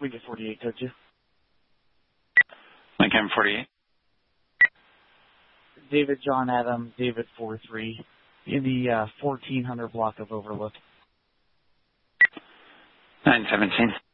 Lincoln 48, go to. Lincoln 48. David John Adam, David 43, in the 1400 block of Overlook. 917.